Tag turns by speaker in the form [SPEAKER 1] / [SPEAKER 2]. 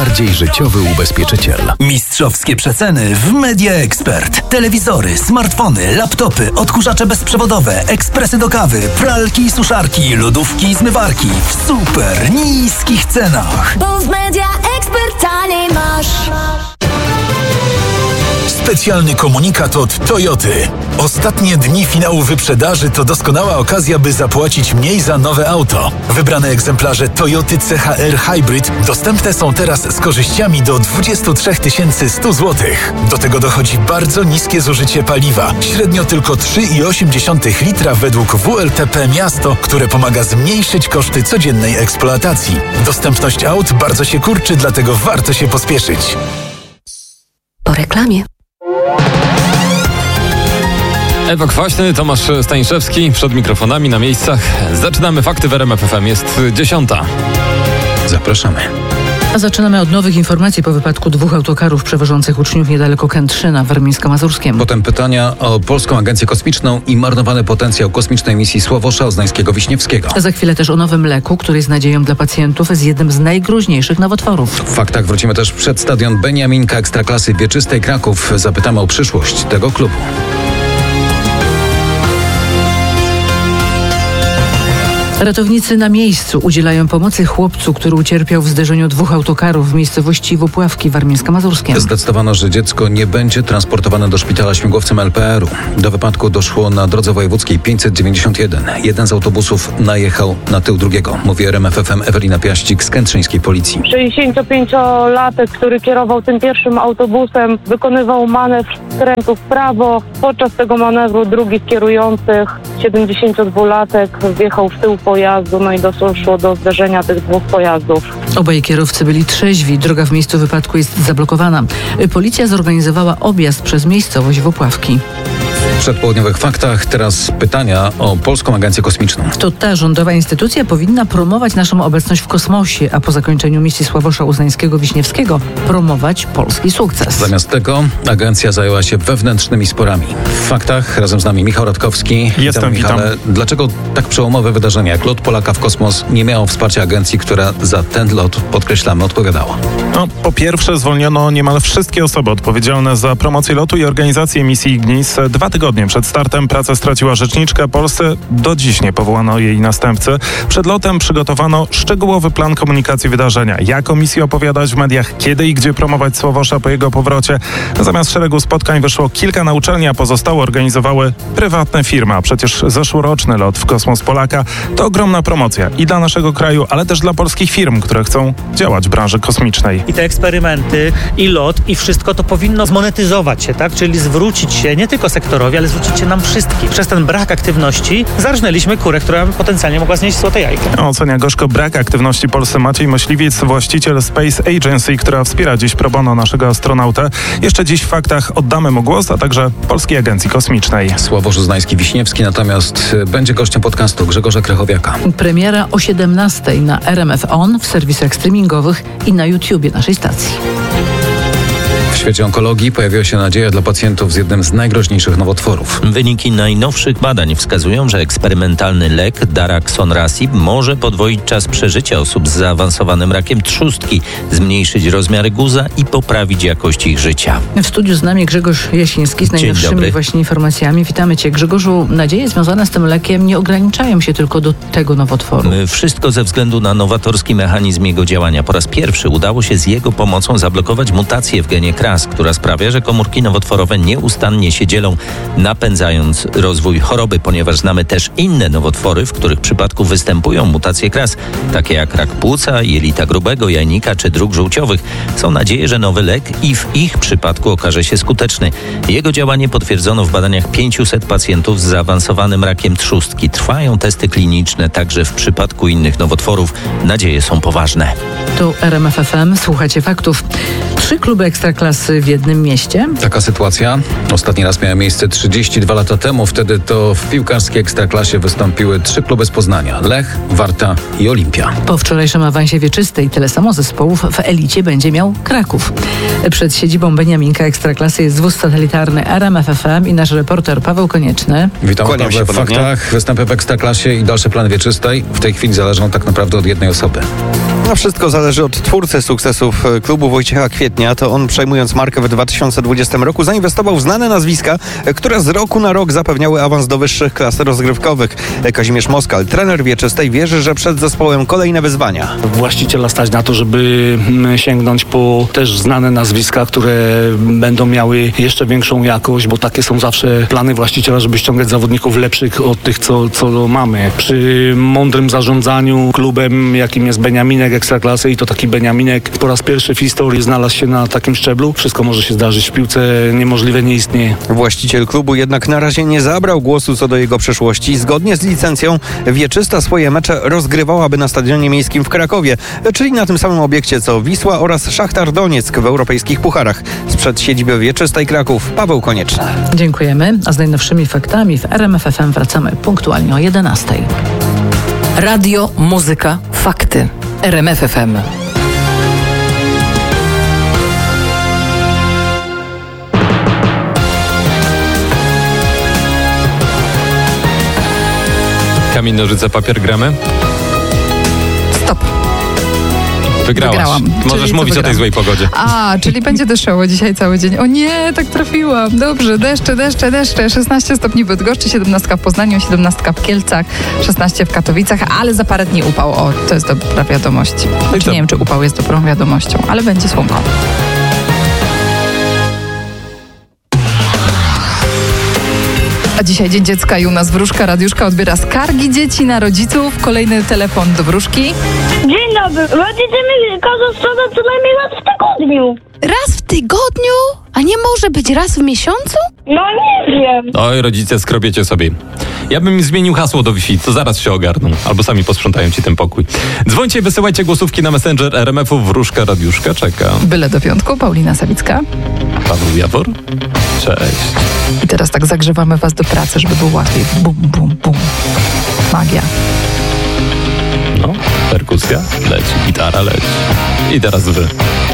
[SPEAKER 1] Bardziej życiowy ubezpieczyciel.
[SPEAKER 2] Mistrzowskie przeceny w Media Expert. Telewizory, smartfony, laptopy, odkurzacze bezprzewodowe, ekspresy do kawy, pralki i suszarki, lodówki i zmywarki w super niskich cenach.
[SPEAKER 3] Bo w Media Expert taniej masz.
[SPEAKER 4] Specjalny komunikat od Toyoty. Ostatnie dni finału wyprzedaży to doskonała okazja, by zapłacić mniej za nowe auto. Wybrane egzemplarze Toyoty CHR Hybrid dostępne są teraz z korzyściami do 23 100 zł. Do tego dochodzi bardzo niskie zużycie paliwa. Średnio tylko 3,8 litra według WLTP Miasto, które pomaga zmniejszyć koszty codziennej eksploatacji. Dostępność aut bardzo się kurczy, dlatego warto się pospieszyć.
[SPEAKER 3] Po reklamie.
[SPEAKER 5] Ewa Kwaśny, Tomasz Staniszewski przed mikrofonami na miejscach. Zaczynamy fakty w RMF FM. Jest 10.
[SPEAKER 4] Zapraszamy.
[SPEAKER 6] A zaczynamy od nowych informacji po wypadku 2 autokarów przewożących uczniów niedaleko Kętrzyna w Warmińsko-Mazurskiem.
[SPEAKER 7] Potem pytania o Polską Agencję Kosmiczną i marnowany potencjał kosmicznej misji Sławosza Oznańskiego-Wiśniewskiego.
[SPEAKER 6] A za chwilę też o nowym leku, który jest nadzieją dla pacjentów z jednym z najgroźniejszych nowotworów.
[SPEAKER 7] W faktach wrócimy też przed stadion Beniaminka Ekstraklasy Wieczystej Kraków. Zapytamy o przyszłość tego klubu.
[SPEAKER 6] Ratownicy na miejscu udzielają pomocy chłopcu, który ucierpiał w zderzeniu 2 autokarów w miejscowości Wopławki w Warmińsko-Mazurskiem.
[SPEAKER 7] Zdecydowano, że dziecko nie będzie transportowane do szpitala śmigłowcem LPR-u. Do wypadku doszło na drodze wojewódzkiej 591. Jeden z autobusów najechał na tył drugiego, mówi RMF FM Ewelina Piaścik z kętrzyńskiej policji.
[SPEAKER 8] 65-latek, który kierował tym pierwszym autobusem, wykonywał manewr skrętu w prawo. Podczas tego manewru drugi z kierujących, 72-latek, wjechał w tył pojazdu, no i doszło do zderzenia tych 2 pojazdów.
[SPEAKER 6] Obaj kierowcy byli trzeźwi, droga w miejscu wypadku jest zablokowana. Policja zorganizowała objazd przez miejscowość Wopławki.
[SPEAKER 7] W przedpołudniowych faktach teraz pytania o Polską Agencję Kosmiczną.
[SPEAKER 6] To ta rządowa instytucja powinna promować naszą obecność w kosmosie, a po zakończeniu misji Sławosza Uznańskiego-Wiśniewskiego promować polski sukces.
[SPEAKER 7] Zamiast tego agencja zajęła się wewnętrznymi sporami. W faktach razem z nami Michał Radkowski.
[SPEAKER 9] Witam.
[SPEAKER 7] Dlaczego tak przełomowe wydarzenie jak lot Polaka w kosmos nie miało wsparcia agencji, która za ten lot, podkreślamy, odpowiadała?
[SPEAKER 9] Po pierwsze zwolniono niemal wszystkie osoby odpowiedzialne za promocję lotu i organizację misji Ignis. 2 tygodnie przed startem pracę straciła rzeczniczka Polsce. Do dziś nie powołano jej następcy. Przed lotem przygotowano szczegółowy plan komunikacji wydarzenia. Jak o misji opowiadać w mediach, kiedy i gdzie promować Sławosza po jego powrocie. Zamiast szeregu spotkań wyszło kilka na uczelni, a pozostałe organizowały prywatne firmy. A przecież zeszłoroczny lot w kosmos Polaka to ogromna promocja i dla naszego kraju, ale też dla polskich firm, które chcą działać w branży kosmicznej.
[SPEAKER 10] I te eksperymenty, i lot, i wszystko to powinno zmonetyzować się, tak? Czyli zwrócić się nie tylko sektorowi, ale zwrócić się nam wszystkim. Przez ten brak aktywności zarżnęliśmy kurę, która potencjalnie mogła znieść złote jajko.
[SPEAKER 9] Ocenia gorzko brak aktywności Polsce Maciej Myśliwiec, właściciel Space Agency, która wspiera dziś pro bono naszego astronautę. Jeszcze dziś w faktach oddamy mu głos, a także Polskiej Agencji Kosmicznej.
[SPEAKER 7] Sławosz Uznański-Wiśniewski natomiast będzie gościem podcastu Grzegorza Krychowiaka.
[SPEAKER 6] Premiera o 17:00 na RMF On, w serwisach streamingowych i na YouTubie naszej stacji.
[SPEAKER 7] W świecie onkologii pojawiła się nadzieja dla pacjentów z jednym z najgroźniejszych nowotworów.
[SPEAKER 11] Wyniki najnowszych badań wskazują, że eksperymentalny lek Daraxonrasib może podwoić czas przeżycia osób z zaawansowanym rakiem trzustki, zmniejszyć rozmiary guza i poprawić jakość ich życia.
[SPEAKER 6] W studiu z nami Grzegorz Jasiński z najnowszymi właśnie informacjami. Witamy Cię, Grzegorzu. Nadzieje związane z tym lekiem nie ograniczają się tylko do tego nowotworu.
[SPEAKER 11] Wszystko ze względu na nowatorski mechanizm jego działania. Po raz pierwszy udało się z jego pomocą zablokować mutację w genie KRAS, która sprawia, że komórki nowotworowe nieustannie się dzielą, napędzając rozwój choroby, ponieważ znamy też inne nowotwory, w których przypadku występują mutacje KRAS, takie jak rak płuca, jelita grubego, jajnika czy dróg żółciowych. Są nadzieje, że nowy lek i w ich przypadku okaże się skuteczny. Jego działanie potwierdzono w badaniach 500 pacjentów z zaawansowanym rakiem trzustki. Trwają testy kliniczne, także w przypadku innych nowotworów. Nadzieje są poważne.
[SPEAKER 6] Tu RMF FM, słuchacie faktów. 3 kluby ekstraklasy w jednym mieście.
[SPEAKER 7] Taka sytuacja ostatni raz miała miejsce 32 lata temu. Wtedy to w piłkarskiej ekstraklasie wystąpiły 3 kluby z Poznania: Lech, Warta i Olimpia.
[SPEAKER 6] Po wczorajszym awansie wieczystej tyle samo zespołów w elicie będzie miał Kraków. Przed siedzibą Beniaminka Ekstraklasy jest wóz satelitarny RMF FM i nasz reporter Paweł Konieczny.
[SPEAKER 7] Witam w faktach. Występy w Ekstraklasie i dalsze plany wieczystej w tej chwili zależą tak naprawdę od jednej osoby.
[SPEAKER 12] No wszystko zależy od twórcy sukcesów klubu Wojciecha Kwietnia. To on, przejmując markę w 2020 roku, zainwestował w znane nazwiska, które z roku na rok zapewniały awans do wyższych klas rozgrywkowych. Kazimierz Moskal, trener wieczystej, wierzy, że przed zespołem kolejne wyzwania.
[SPEAKER 13] Właściciela stać na to, żeby sięgnąć po też znane nazwiska, które będą miały jeszcze większą jakość, bo takie są zawsze plany właściciela, żeby ściągać zawodników lepszych od tych, co mamy. Przy mądrym zarządzaniu klubem, jakim jest Beniaminek Ekstraklasy, i to taki Beniaminek po raz pierwszy w historii znalazł się na takim szczeblu. Wszystko może się zdarzyć w piłce, niemożliwe nie istnieje.
[SPEAKER 12] Właściciel klubu jednak na razie nie zabrał głosu co do jego przyszłości. Zgodnie z licencją Wieczysta swoje mecze rozgrywałaby na Stadionie Miejskim w Krakowie, czyli na tym samym obiekcie co Wisła oraz Szachtar Donieck w europejskich pucharach. Sprzed siedziby Wieczystej Kraków, Paweł Konieczny.
[SPEAKER 6] Dziękujemy, a z najnowszymi faktami w RMF FM wracamy punktualnie o 11:00.
[SPEAKER 14] Radio, muzyka, fakty. RMF FM.
[SPEAKER 5] Kamień, nożyce, papier, gramy?
[SPEAKER 15] Stop.
[SPEAKER 5] Wygrałam. Możesz mówić o tej złej pogodzie.
[SPEAKER 15] Czyli będzie deszczowo dzisiaj cały dzień. O nie, tak trafiłam. Dobrze, deszcze. 16 stopni w Bydgoszczy, 17 w Poznaniu, 17 w Kielcach, 16 w Katowicach, ale za parę dni upał. O, to jest dobra wiadomość. Nie wiem, czy upał jest dobrą wiadomością, ale będzie słonko. A dzisiaj Dzień Dziecka i u nas Wróżka Radiuszka odbiera skargi dzieci na rodziców. Kolejny telefon do Wróżki.
[SPEAKER 16] Dzień dobry. Rodzice mi każą sprawę co najmniej raz w tygodniu.
[SPEAKER 17] Raz w tygodniu? A nie może być raz w miesiącu?
[SPEAKER 16] No nie wiem.
[SPEAKER 5] Oj, rodzice, skrobiecie sobie. Ja bym zmienił hasło do Wi-Fi, to zaraz się ogarną. Albo sami posprzątają ci ten pokój. Dzwońcie i wysyłajcie głosówki na Messenger RMF-u. Wróżka Radiuszka czeka.
[SPEAKER 15] Byle do piątku. Paulina Sawicka.
[SPEAKER 5] Paweł Jawor. Cześć.
[SPEAKER 15] I teraz tak zagrzewamy was do pracy, żeby było łatwiej. Bum, bum, bum. Magia.
[SPEAKER 5] No, perkusja leci, gitara leci. I teraz wy.